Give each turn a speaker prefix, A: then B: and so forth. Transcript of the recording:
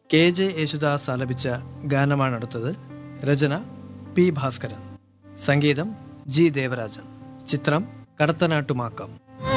A: KJ Yesudas ആലപിച്ച ഗാനമാണടുത്തത്. രചന P. Bhaskaran, സംഗീതം G. Devarajan. ചിത്രം കടത്തനാട്ടുമാക്കം.